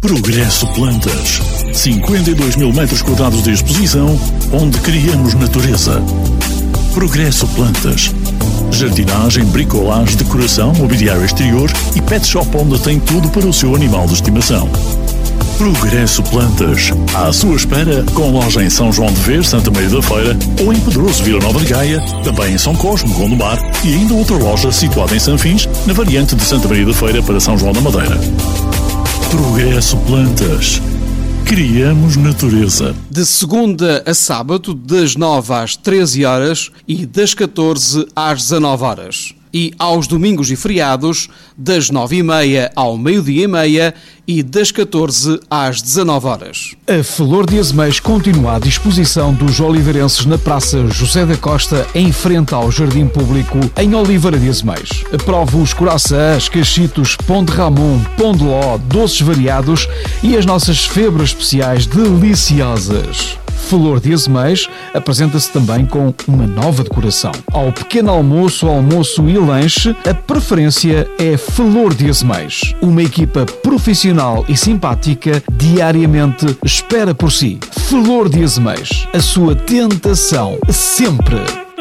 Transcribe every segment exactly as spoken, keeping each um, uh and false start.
Progresso Plantas. cinquenta e dois mil metros quadrados de exposição, onde criamos natureza. Progresso Plantas. Jardinagem, bricolagem, decoração, mobiliário exterior e pet shop onde tem tudo para o seu animal de estimação. Progresso Plantas. À sua espera, com loja em São João de Vez, Santa Maria da Feira, ou em Pedroso, Vila Nova de Gaia, também em São Cosme, Gondomar, e ainda outra loja situada em Sanfins, na variante de Santa Maria da Feira para São João da Madeira. Progresso Plantas. Criamos natureza. De segunda a sábado, das nove às treze horas e das catorze às dezanove horas. E aos domingos e feriados, das nove e meia ao meio-dia e meia e das catorze às dezanove horas. A Flor de Azeméis continua à disposição dos oliveirenses na Praça José da Costa, em frente ao Jardim Público, em Oliveira de Azeméis. Aprove os coraçãs, cachitos, pão de ramon, pão de ló, doces variados e as nossas febras especiais deliciosas. Flor de Azeméis apresenta-se também com uma nova decoração. Ao pequeno almoço, almoço e lanche, a preferência é Flor de Azeméis. Uma equipa profissional e simpática diariamente espera por si. Flor de Azeméis, a sua tentação sempre.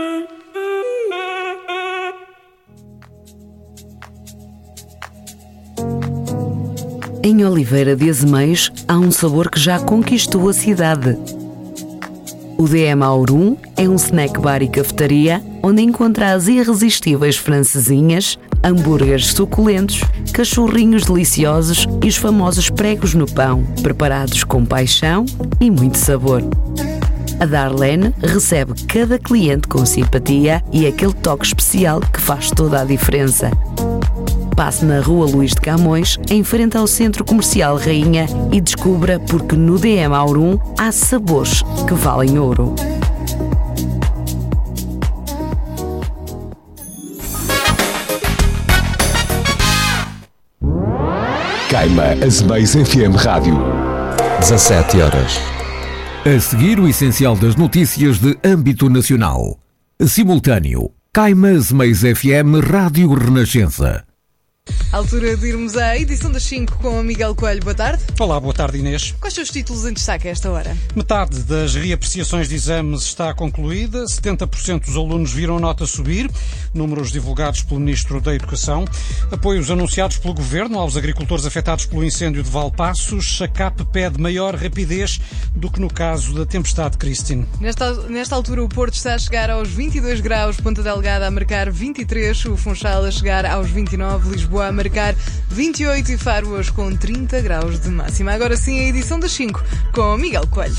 Em Oliveira de Azeméis há um sabor que já conquistou a cidade. O D M Aurum é um snack bar e cafetaria onde encontra as irresistíveis francesinhas, hambúrgueres suculentos, cachorrinhos deliciosos e os famosos pregos no pão, preparados com paixão e muito sabor. A Darlene recebe cada cliente com simpatia e aquele toque especial que faz toda a diferença. Passe na Rua Luís de Camões, em frente ao Centro Comercial Rainha, e descubra porque no D M Aurum há sabores que valem ouro. Caima Azeméis F M Rádio. dezassete horas. A seguir, o essencial das notícias de âmbito nacional. Simultâneo. Caima Azeméis F M Rádio Renascença. Altura de irmos à edição das cinco com o Miguel Coelho. Boa tarde. Olá, boa tarde, Inês. Quais são os títulos em destaque a esta hora? Metade das reapreciações de exames está concluída, setenta por cento dos alunos viram a nota subir, números divulgados pelo Ministro da Educação. Apoios anunciados pelo Governo aos agricultores afetados pelo incêndio de Valpassos. A C A P pede maior rapidez do que no caso da tempestade Christine. Nesta, nesta altura o Porto está a chegar aos vinte e dois graus, Ponta Delgada a marcar vinte e três, o Funchal a chegar aos vinte e nove, Lisboa a marcar vinte e oito e Faro hoje com trinta graus de máxima. Agora sim, a edição das cinco com Miguel Coelho.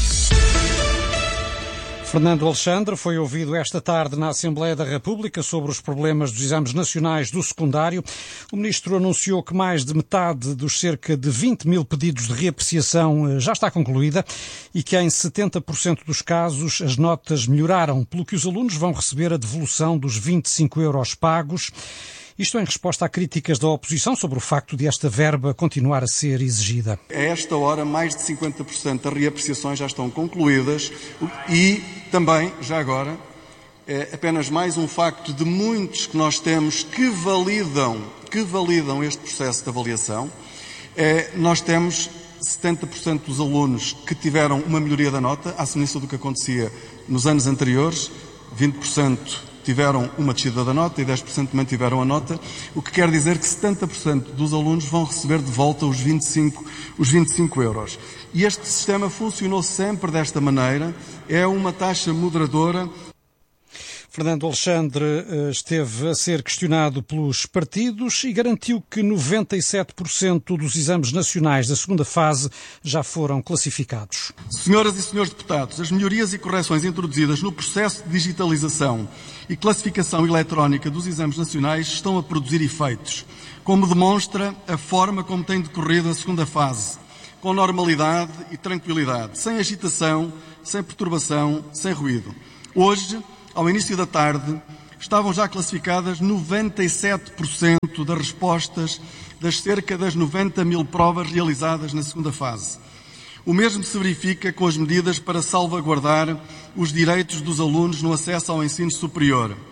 Fernando Alexandre foi ouvido esta tarde na Assembleia da República sobre os problemas dos exames nacionais do secundário. O ministro anunciou que mais de metade dos cerca de vinte mil pedidos de reapreciação já está concluída e que em setenta por cento dos casos as notas melhoraram, pelo que os alunos vão receber a devolução dos vinte e cinco euros pagos. Isto em resposta a críticas da oposição sobre o facto de esta verba continuar a ser exigida. A esta hora, mais de cinquenta por cento das reapreciações já estão concluídas e também, já agora, é apenas mais um facto de muitos que nós temos que validam, que validam este processo de avaliação. É, nós temos setenta por cento dos alunos que tiveram uma melhoria da nota, à semelhança do que acontecia nos anos anteriores, vinte por cento tiveram uma descida da nota e dez por cento mantiveram a nota, o que quer dizer que setenta por cento dos alunos vão receber de volta os vinte e cinco, os vinte e cinco euros. E este sistema funcionou sempre desta maneira, é uma taxa moderadora. Fernando Alexandre esteve a ser questionado pelos partidos e garantiu que noventa e sete por cento dos exames nacionais da segunda fase já foram classificados. Senhoras e senhores deputados, as melhorias e correções introduzidas no processo de digitalização e classificação eletrónica dos exames nacionais estão a produzir efeitos, como demonstra a forma como tem decorrido a segunda fase, com normalidade e tranquilidade, sem agitação, sem perturbação, sem ruído. Hoje, ao início da tarde, estavam já classificadas noventa e sete por cento das respostas das cerca das noventa mil provas realizadas na segunda fase. O mesmo se verifica com as medidas para salvaguardar os direitos dos alunos no acesso ao ensino superior.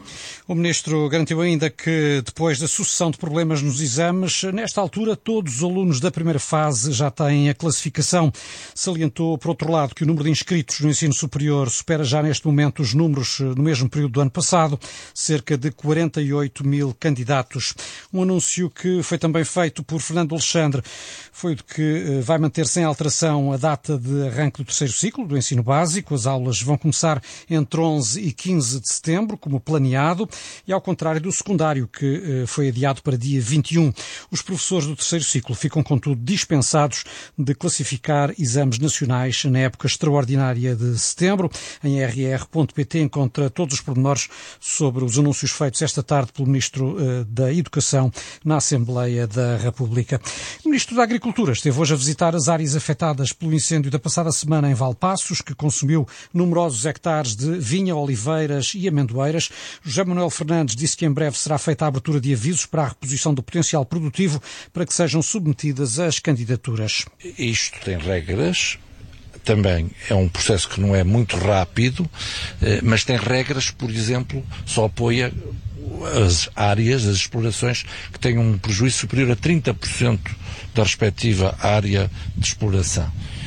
O Ministro garantiu ainda que, depois da sucessão de problemas nos exames, nesta altura todos os alunos da primeira fase já têm a classificação. Salientou, por outro lado, que o número de inscritos no ensino superior supera já neste momento os números no mesmo período do ano passado, cerca de quarenta e oito mil candidatos. Um anúncio que foi também feito por Fernando Alexandre foi de que vai manter sem alteração a data de arranque do terceiro ciclo do ensino básico. As aulas vão começar entre onze e quinze de setembro, como planeado, e ao contrário do secundário, que foi adiado para dia vinte e um. Os professores do terceiro ciclo ficam, contudo, dispensados de classificar exames nacionais na época extraordinária de setembro. Em r r ponto p t encontra todos os pormenores sobre os anúncios feitos esta tarde pelo Ministro da Educação na Assembleia da República. O Ministro da Agricultura esteve hoje a visitar as áreas afetadas pelo incêndio da passada semana em Valpaços, que consumiu numerosos hectares de vinha, oliveiras e amendoeiras. José Manuel Fernandes disse que em breve será feita a abertura de avisos para a reposição do potencial produtivo para que sejam submetidas as candidaturas. Isto tem regras. Também é um processo que não é muito rápido, mas tem regras, por exemplo, só apoia as áreas, as explorações que tenham um prejuízo superior a trinta por cento da respectiva área de exploração.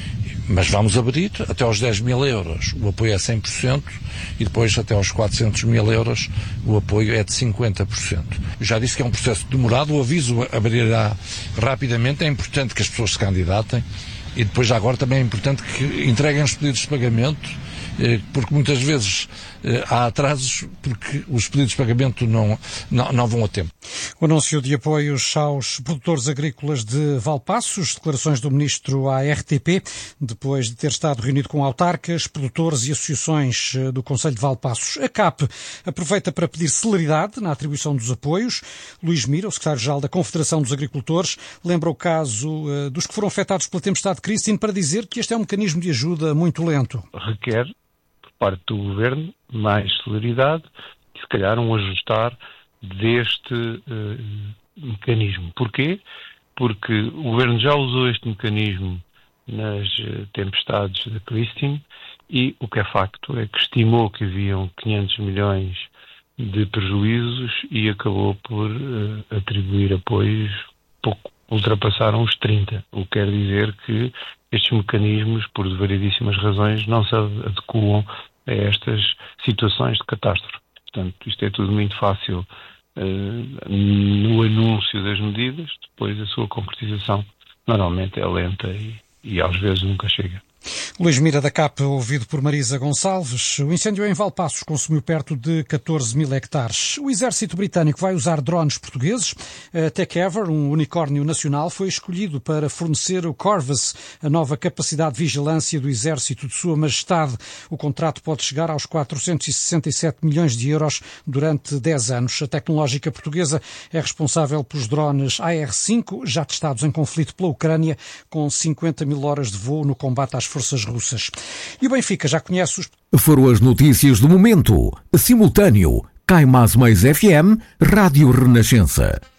Mas vamos abrir até aos dez mil euros, o apoio é cem por cento, e depois até aos quatrocentos mil euros o apoio é de cinquenta por cento. Eu já disse que é um processo demorado, o aviso abrirá rapidamente, é importante que as pessoas se candidatem e depois já agora também é importante que entreguem os pedidos de pagamento, porque muitas vezes há atrasos porque os pedidos de pagamento não, não, não vão a tempo. O anúncio de apoios aos produtores agrícolas de Valpaços, declarações do Ministro à R T P, depois de ter estado reunido com autarcas, produtores e associações do Concelho de Valpaços. A C A P aproveita para pedir celeridade na atribuição dos apoios. Luís Mira, o secretário-geral da Confederação dos Agricultores, lembra o caso uh, dos que foram afetados pela tempestade Christine para dizer que este é um mecanismo de ajuda muito lento. Requer, por parte do Governo, mais celeridade e, se calhar, um ajustar deste uh, mecanismo. Porquê? Porque o Governo já usou este mecanismo nas uh, tempestades da Christine e o que é facto é que estimou que haviam quinhentos milhões de prejuízos e acabou por uh, atribuir apoios, pouco ultrapassaram os trinta, o que quer dizer que estes mecanismos, por variedíssimas razões, não se adequam a estas situações de catástrofe. Portanto, isto é tudo muito fácil uh, no anúncio das medidas, depois a sua concretização normalmente é lenta e, e às vezes nunca chega. Luís Mira, da C A P, ouvido por Marisa Gonçalves. O incêndio em Valpaços consumiu perto de catorze mil hectares. O exército britânico vai usar drones portugueses. A TechEver, um unicórnio nacional, foi escolhido para fornecer o Corvus, a nova capacidade de vigilância do exército de Sua Majestade. O contrato pode chegar aos quatrocentos e sessenta e sete milhões de euros durante dez anos. A tecnológica portuguesa é responsável pelos drones A R cinco, já testados em conflito pela Ucrânia, com cinquenta mil horas de voo no combate às forças russas. E o Benfica já conhece os... Foram as notícias do momento. Simultâneo. Caimás Mais F M, Rádio Renascença.